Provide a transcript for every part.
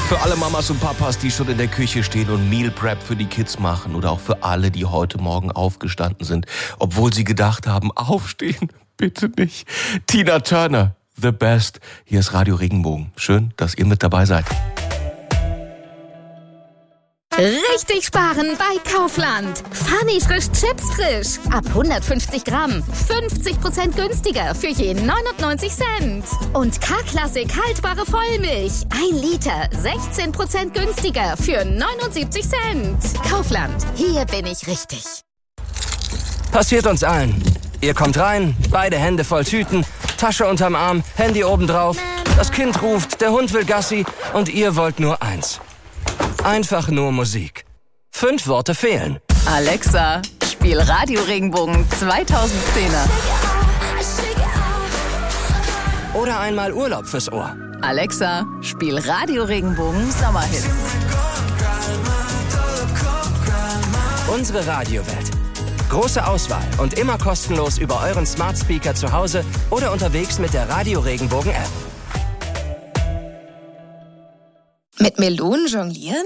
Für alle Mamas und Papas, die schon in der Küche stehen und Meal Prep für die Kids machen, oder auch für alle, die heute Morgen aufgestanden sind, obwohl sie gedacht haben, aufstehen, bitte nicht. Tina Turner, The Best. Hier ist Radio Regenbogen. Schön, dass ihr mit dabei seid. Richtig sparen bei Kaufland. Funny frisch Chips frisch. Ab 150 Gramm. 50% günstiger für je 99 Cent. Und K-Klassik haltbare Vollmilch. 1 Liter. 16% günstiger für 79 Cent. Kaufland. Hier bin ich richtig. Passiert uns allen. Ihr kommt rein, beide Hände voll Tüten, Tasche unterm Arm, Handy obendrauf. Das Kind ruft, der Hund will Gassi und ihr wollt nur eins. Einfach nur Musik. 5 Worte fehlen. Alexa, spiel Radio Regenbogen 2010er. Oder einmal Urlaub fürs Ohr. Alexa, spiel Radio Regenbogen Sommerhits. Unsere Radiowelt. Große Auswahl und immer kostenlos über euren Smart Speaker zu Hause oder unterwegs mit der Radio Regenbogen App. Mit Melonen jonglieren?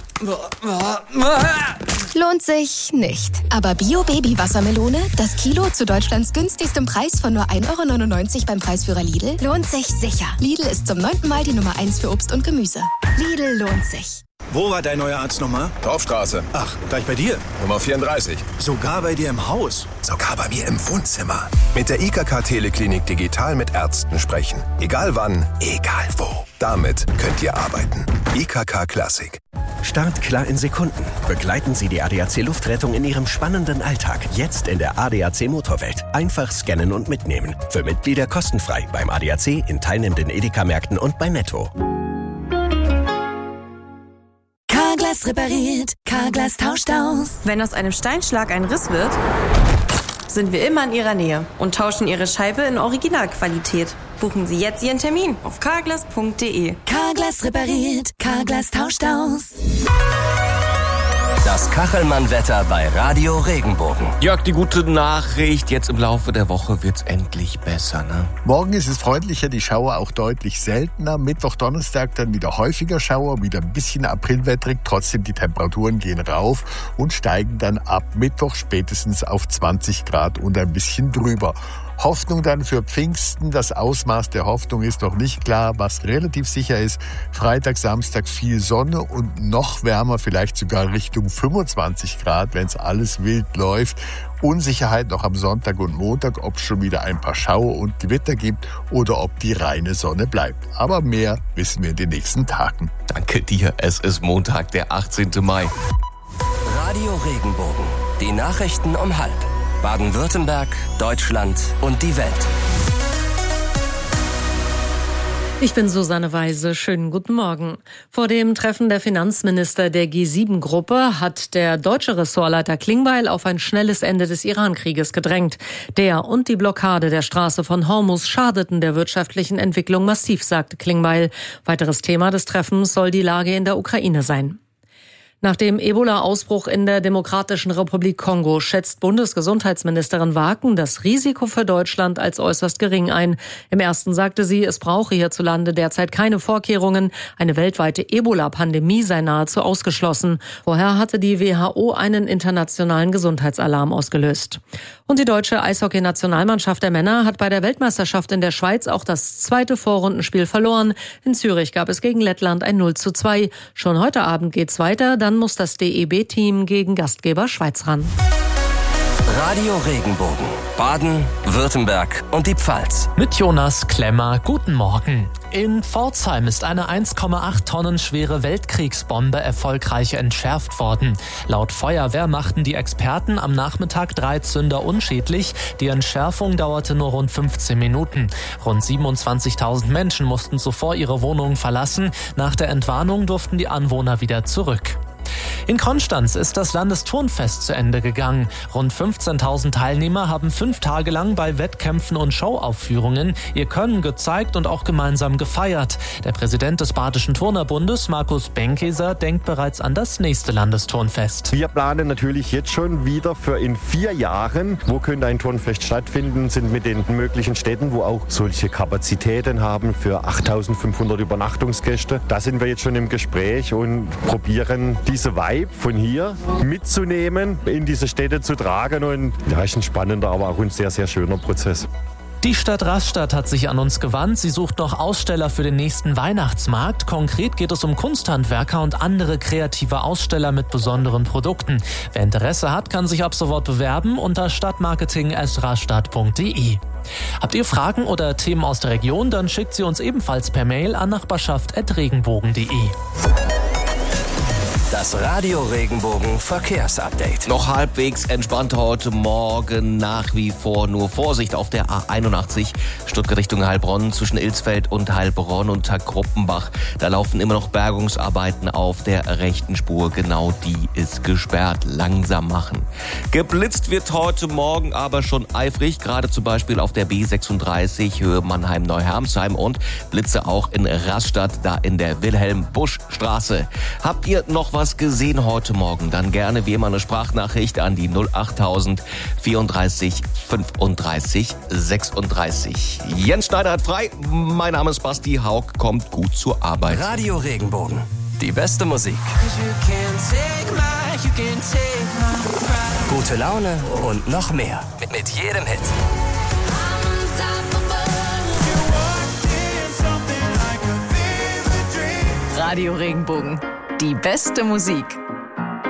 Lohnt sich nicht. Aber Bio-Baby-Wassermelone, das Kilo zu Deutschlands günstigstem Preis von nur 1,99 € beim Preisführer Lidl, lohnt sich sicher. Lidl ist zum 9. Mal die Nummer 1 für Obst und Gemüse. Lidl lohnt sich. Wo war dein neuer Arzt nochmal? Dorfstraße. Ach, gleich bei dir? Nummer 34. Sogar bei dir im Haus? Sogar bei mir im Wohnzimmer. Mit der IKK Teleklinik digital mit Ärzten sprechen. Egal wann, egal wo. Damit könnt ihr arbeiten. IKK Klassik. Start klar in Sekunden. Begleiten Sie die ADAC Luftrettung in Ihrem spannenden Alltag. Jetzt in der ADAC Motorwelt. Einfach scannen und mitnehmen. Für Mitglieder kostenfrei beim ADAC, in teilnehmenden Edeka-Märkten und bei Netto. Carglass repariert, Carglass tauscht aus. Wenn aus einem Steinschlag ein Riss wird, sind wir immer in Ihrer Nähe und tauschen Ihre Scheibe in Originalqualität. Buchen Sie jetzt Ihren Termin auf carglass.de. Carglass repariert, Carglass tauscht aus. Das Kachelmann-Wetter bei Radio Regenbogen. Jörg, die gute Nachricht, jetzt im Laufe der Woche wird's endlich besser, ne? Morgen ist es freundlicher, die Schauer auch deutlich seltener. Mittwoch, Donnerstag dann wieder häufiger Schauer, wieder ein bisschen aprilwettrig. Trotzdem, die Temperaturen gehen rauf und steigen dann ab Mittwoch spätestens auf 20 Grad und ein bisschen drüber. Hoffnung dann für Pfingsten. Das Ausmaß der Hoffnung ist noch nicht klar. Was relativ sicher ist, Freitag, Samstag viel Sonne und noch wärmer, vielleicht sogar Richtung 25 Grad, wenn es alles wild läuft. Unsicherheit noch am Sonntag und Montag, ob es schon wieder ein paar Schauer und Gewitter gibt oder ob die reine Sonne bleibt. Aber mehr wissen wir in den nächsten Tagen. Danke dir. Es ist Montag, der 18. Mai. Radio Regenbogen. Die Nachrichten um 12:30. Baden-Württemberg, Deutschland und die Welt. Ich bin Susanne Weise. Schönen guten Morgen. Vor dem Treffen der Finanzminister der G7-Gruppe hat der deutsche Ressortleiter Klingbeil auf ein schnelles Ende des Iran-Krieges gedrängt. Der und die Blockade der Straße von Hormuz schadeten der wirtschaftlichen Entwicklung massiv, sagte Klingbeil. Weiteres Thema des Treffens soll die Lage in der Ukraine sein. Nach dem Ebola-Ausbruch in der Demokratischen Republik Kongo schätzt Bundesgesundheitsministerin Waaken das Risiko für Deutschland als äußerst gering ein. Im ersten sagte sie, es brauche hierzulande derzeit keine Vorkehrungen. Eine weltweite Ebola-Pandemie sei nahezu ausgeschlossen. Vorher hatte die WHO einen internationalen Gesundheitsalarm ausgelöst. Und die deutsche Eishockey-Nationalmannschaft der Männer hat bei der Weltmeisterschaft in der Schweiz auch das zweite Vorrundenspiel verloren. In Zürich gab es gegen Lettland ein 0:2. Schon heute Abend geht's weiter, dann muss das DEB-Team gegen Gastgeber Schweiz ran. Radio Regenbogen, Baden, Württemberg und die Pfalz. Mit Jonas Klemmer, guten Morgen. In Pforzheim ist eine 1,8 Tonnen schwere Weltkriegsbombe erfolgreich entschärft worden. Laut Feuerwehr machten die Experten am Nachmittag 3 Zünder unschädlich. Die Entschärfung dauerte nur rund 15 Minuten. Rund 27.000 Menschen mussten zuvor ihre Wohnungen verlassen. Nach der Entwarnung durften die Anwohner wieder zurück. In Konstanz ist das Landesturnfest zu Ende gegangen. Rund 15.000 Teilnehmer haben 5 Tage lang bei Wettkämpfen und Showaufführungen ihr Können gezeigt und auch gemeinsam gefeiert. Der Präsident des Badischen Turnerbundes, Markus Benkeser, denkt bereits an das nächste Landesturnfest. Wir planen natürlich jetzt schon wieder für in 4 Jahren, wo könnte ein Turnfest stattfinden, sind mit den möglichen Städten, wo auch solche Kapazitäten haben für 8.500 Übernachtungsgäste. Da sind wir jetzt schon im Gespräch und probieren diese Vibe von hier mitzunehmen, in diese Städte zu tragen und ja, ist ein spannender, aber auch ein sehr, sehr schöner Prozess. Die Stadt Rastatt hat sich an uns gewandt. Sie sucht noch Aussteller für den nächsten Weihnachtsmarkt. Konkret geht es um Kunsthandwerker und andere kreative Aussteller mit besonderen Produkten. Wer Interesse hat, kann sich ab sofort bewerben unter stadtmarketing@rastatt.de. Habt ihr Fragen oder Themen aus der Region, dann schickt sie uns ebenfalls per Mail an nachbarschaft@regenbogen.de. Das Radio Regenbogen Verkehrsupdate. Noch halbwegs entspannt heute Morgen, nach wie vor nur Vorsicht auf der A81 Stuttgart Richtung Heilbronn zwischen Ilsfeld und Heilbronn und Gruppenbach. Da laufen immer noch Bergungsarbeiten auf der rechten Spur. Genau die ist gesperrt. Langsam machen. Geblitzt wird heute Morgen aber schon eifrig, gerade zum Beispiel auf der B36 Höhe Mannheim-Neuhermsheim und Blitze auch in Rastatt, da in der Wilhelm-Busch-Straße. Habt ihr noch was gesehen heute Morgen? Dann gerne wie immer eine Sprachnachricht an die 08000 34 35 36. Jens Schneider hat frei. Mein Name ist Basti Haug. Kommt gut zur Arbeit. Radio Regenbogen. Die beste Musik. Gute Laune und noch mehr. Mit jedem Hit. Radio Regenbogen. Die beste Musik.